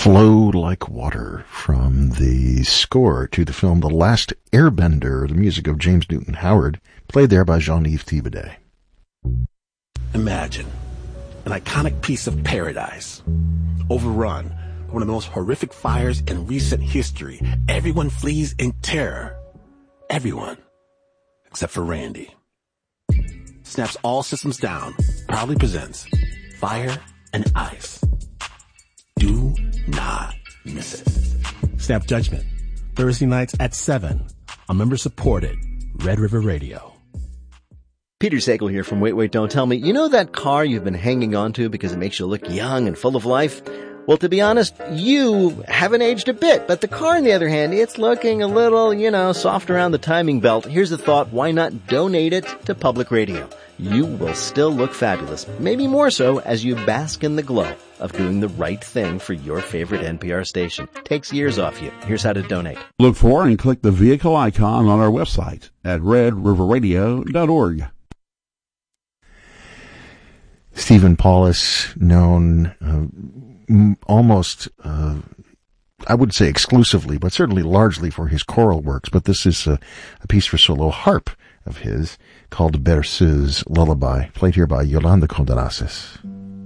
Flow Like Water from the score to the film The Last Airbender, the music of James Newton Howard, played there by Jean-Yves Thibaudet. Imagine an iconic piece of paradise, overrun, one of the most horrific fires in recent history. Everyone flees in terror. Everyone, except for Randy. Snap's All Systems Down proudly presents Fire and Ice. Do not miss it. Snap Judgment, Thursday nights at 7 on member-supported Red River Radio. Peter Sagal here from Wait, Wait, Don't Tell Me. You know that car you've been hanging on to because it makes you look young and full of life? Well, to be honest, you haven't aged a bit, but the car, on the other hand, it's looking a little, soft around the timing belt. Here's the thought, why not donate it to public radio? You will still look fabulous, maybe more so as you bask in the glow of doing the right thing for your favorite NPR station. Takes years off you. Here's how to donate. Look for and click the vehicle icon on our website at redriverradio.org. Stephen Paulus, known almost, I would say exclusively, but certainly largely for his choral works. But this is a piece for solo harp of his called Berceuse Lullaby, played here by Yolanda Condaraces.